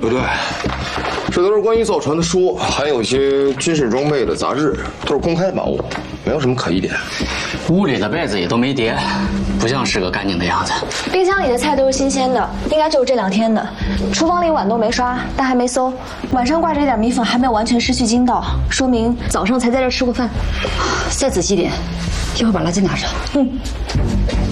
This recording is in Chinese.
不对，这都是关于造船的书，还有一些军事装备的杂志，都是公开版物，没有什么可疑点。 屋里的被子也都没叠，不像是个干净的样子。 冰箱里的菜都是新鲜的，应该就是这2天的。厨房里碗都没刷，但还没馊。碗上挂着一点米粉，还没有完全失去筋道，说明早上才在这吃过饭。 再仔细点，一会儿把垃圾拿着。